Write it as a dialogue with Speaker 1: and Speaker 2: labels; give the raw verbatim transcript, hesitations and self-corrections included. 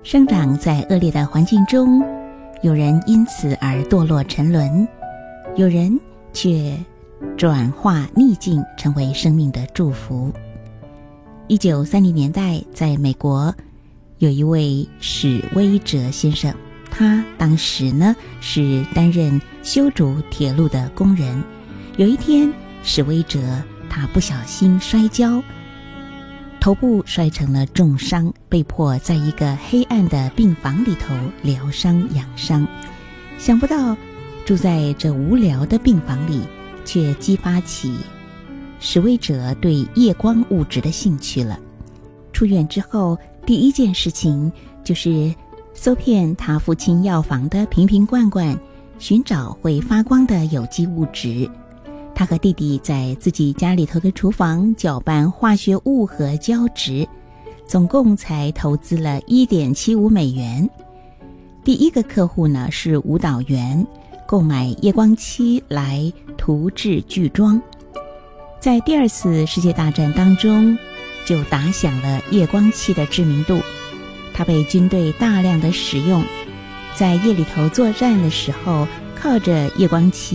Speaker 1: 生长在恶劣的环境中，有人因此而堕落沉沦，有人却转化逆境成为生命的祝福。一九三零年代，在美国有一位史威哲先生，他当时呢是担任修筑铁路的工人。有一天，史威哲他不小心摔跤，头部摔成了重伤，被迫在一个黑暗的病房里头疗伤养伤。想不到住在这无聊的病房里，却激发起史威哲对夜光物质的兴趣了。出院之后，第一件事情就是搜遍他父亲药房的瓶瓶罐罐，寻找会发光的有机物质。他和弟弟在自己家里头的厨房搅拌化学物和胶质，总共才投资了 一点七五美元。第一个客户呢是舞蹈员，购买夜光漆来涂制剧装。在第二次世界大战当中，就打响了夜光漆的知名度，它被军队大量的使用，在夜里头作战的时候，靠着夜光漆